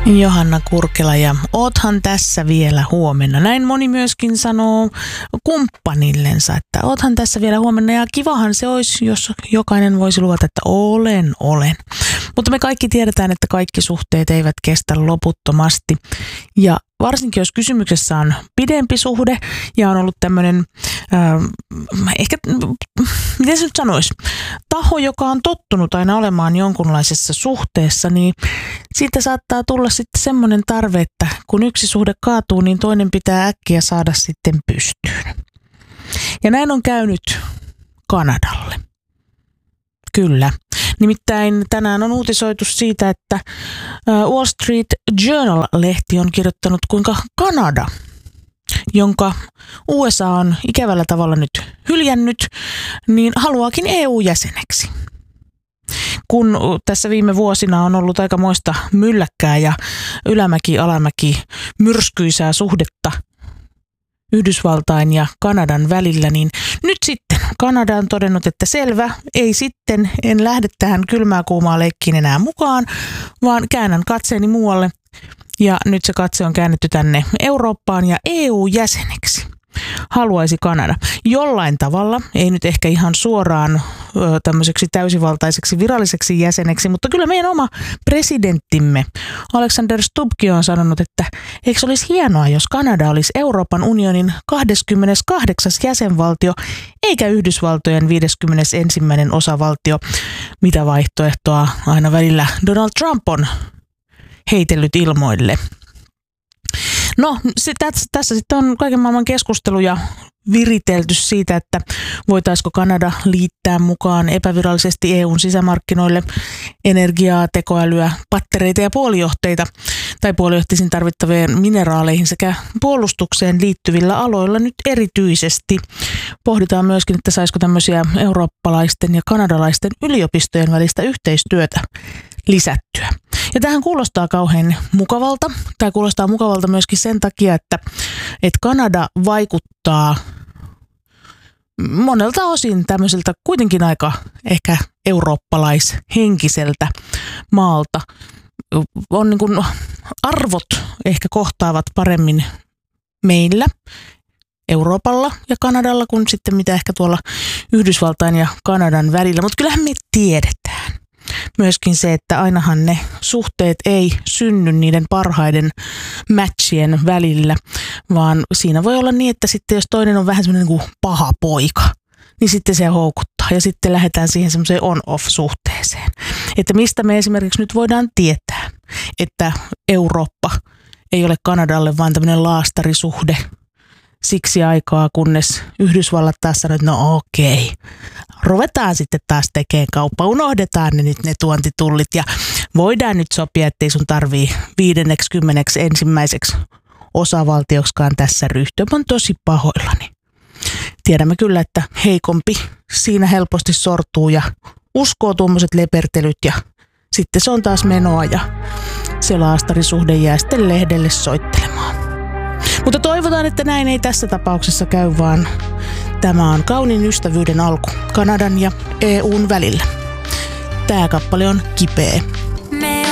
Johanna Kurkela ja oothan tässä vielä huomenna. Näin moni myöskin sanoo kumppanillensa, että oothan tässä vielä huomenna ja kivahan se olisi, jos jokainen voisi luvata, että olen. Mutta me kaikki tiedetään, että kaikki suhteet eivät kestä loputtomasti ja varsinkin jos kysymyksessä on pidempi suhde ja on ollut tämmöinen, ehkä, miten se nyt sanoisi, taho, joka on tottunut aina olemaan jonkunlaisessa suhteessa, niin siitä saattaa tulla sitten semmoinen tarve, että kun yksi suhde kaatuu, niin toinen pitää äkkiä saada sitten pystyyn. Ja näin on käynyt Kanadalle. Kyllä. Nimittäin tänään on uutisoitu siitä, että Wall Street Journal-lehti on kirjoittanut, kuinka Kanada, jonka USA on ikävällä tavalla nyt hyljännyt, niin haluaakin EU-jäseneksi. Kun tässä viime vuosina on ollut aikamoista mylläkkää ja ylämäki-alamäki myrskyisää suhdetta Yhdysvaltain ja Kanadan välillä, niin nyt sitten Kanada on todennut, että selvä, ei sitten, en lähde tähän kylmää kuumaa leikkiin enää mukaan, vaan käännän katseeni muualle. Ja nyt se katse on käännetty tänne Eurooppaan ja EU-jäseneksi haluaisi Kanada. Jollain tavalla, ei nyt ehkä ihan suoraan tämmöiseksi täysivaltaiseksi viralliseksi jäseneksi, mutta kyllä meidän oma presidenttimme Alexander Stubbkin on sanonut, että eikö olisi hienoa, jos Kanada olisi Euroopan unionin 28. jäsenvaltio, eikä Yhdysvaltojen 51. osavaltio, mitä vaihtoehtoa aina välillä Donald Trump on heitellyt ilmoille. No, tässä sitten on kaiken maailman keskusteluja viritelty siitä, että voitaisiko Kanada liittää mukaan epävirallisesti EUn sisämarkkinoille energiaa, tekoälyä, pattereita ja puolijohteita tai puolijohteisiin tarvittavien mineraaleihin sekä puolustukseen liittyvillä aloilla nyt erityisesti. Pohditaan myöskin, että saisiko tämmöisiä eurooppalaisten ja kanadalaisten yliopistojen välistä yhteistyötä lisättyä. Ja tähän kuulostaa kauhean mukavalta, tai kuulostaa mukavalta myöskin sen takia, että Kanada vaikuttaa monelta osin tämmöiseltä kuitenkin aika ehkä eurooppalaishenkiseltä maalta. On niin kuin arvot ehkä kohtaavat paremmin meillä, Euroopalla ja Kanadalla, kuin sitten mitä ehkä tuolla Yhdysvaltain ja Kanadan välillä. Mutta kyllähän me tiedetään myöskin se, että ainahan ne suhteet ei synny niiden parhaiden matchien välillä, vaan siinä voi olla niin, että sitten jos toinen on vähän semmoinen niin kuin paha poika, niin sitten se houkuttaa ja sitten lähdetään siihen semmoiseen on-off-suhteeseen. Että mistä me esimerkiksi nyt voidaan tietää, että Eurooppa ei ole Kanadalle vaan tämmöinen laastarisuhde siksi aikaa, kunnes Yhdysvallat taas sanoo, että no okei, ruvetaan sitten taas tekemään kauppa, unohdetaan ne nyt ne tuontitullit ja voidaan nyt sopia, ettei sun tarvii 51. osavaltioksikaan tässä ryhtyä. Mä oon tosi pahoillani. Tiedämme kyllä, että heikompi siinä helposti sortuu ja uskoo tuommoiset lepertelyt ja sitten se on taas menoa ja se laastarisuhde jää sitten lehdelle soittelemaan. Mutta toivotaan, että näin ei tässä tapauksessa käy, vaan tämä on kauniin ystävyyden alku Kanadan ja EUn välillä. Tämä kappale on kipeä.